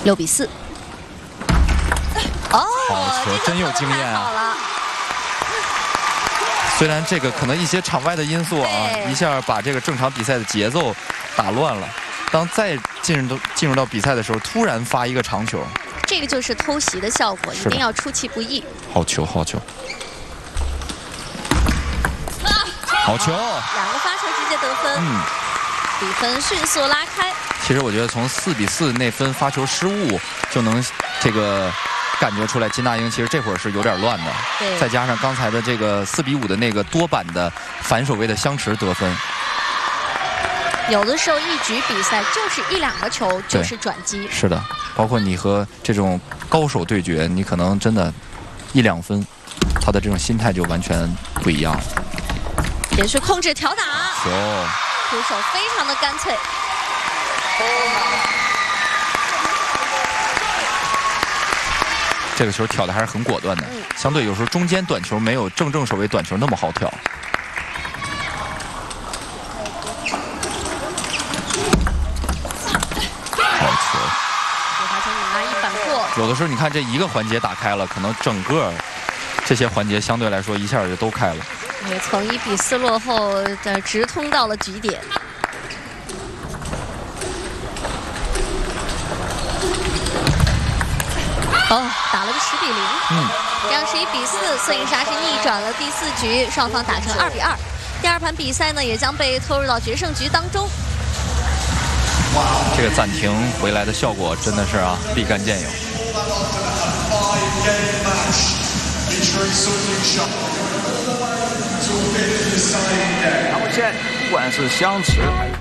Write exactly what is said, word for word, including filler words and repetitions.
六比四。哦， 好球，真有经验啊！虽然这个可能一些场外的因素啊，一下把这个正常比赛的节奏打乱了。当再进入到进入到比赛的时候，突然发一个长球， 这个就是偷袭的效果，一定要出其不意。 好球，好球，好球！ 两个发球直接得分， 嗯， 比分迅速拉开。 其实我觉得从四比四那分发球失误就能这个。感觉出来，金大英其实这会儿是有点乱的， 对， 再加上刚才的这个四比五的那个多板的反手位的相持得分， 有的时候一局比赛就是一两个球就是转机。 是的，包括你和这种高手对决，你可能真的，一两分，他的这种心态就完全不一样了。 连续控制挑打， 球， 出手非常的干脆。 这个球挑的还是很果断的，嗯、相对有时候中间短球没有正正手位短球那么好挑。好球！ 发球你拿一反过。 有的时候你看这一个环节打开了，可能整个这些环节相对来说一下就都开了。 也从一比四落后的直通到了局点。哦，打了个十比零，嗯，这样是一比四，摄影杀是逆转了第四局，双方打成二比二。第二盘比赛呢，也将被拖入到决胜局当中。 这个暂停回来的效果真的是啊，立竿见影。 他们现在不管是相持还是。